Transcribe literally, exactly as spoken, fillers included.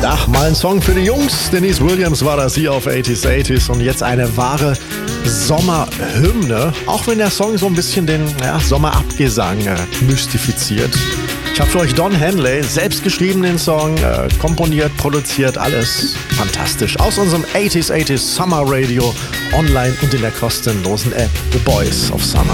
Ach, mal ein Song für die Jungs. Denise Williams war das hier auf achtziger achtziger und jetzt eine wahre Sommerhymne. Auch wenn der Song so ein bisschen den ja, Sommerabgesang äh, mystifiziert. Ich habe für euch Don Henley selbst geschrieben den Song, äh, komponiert, produziert, alles fantastisch. Aus unserem achtziger achtziger Summer Radio, online und in der kostenlosen App The Boys of Summer.